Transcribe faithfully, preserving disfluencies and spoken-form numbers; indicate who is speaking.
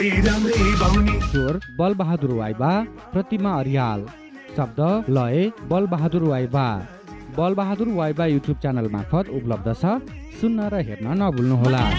Speaker 1: स्वर बल बहादुर वाइबा, प्रतिमा अर्याल, शब्द लय बल बहादुर वाइबा। बल बहादुर वाइबा युट्युब च्यानल मार्फत उपलब्ध छ, सुन्न र हेर्न नभुल्नुहोला।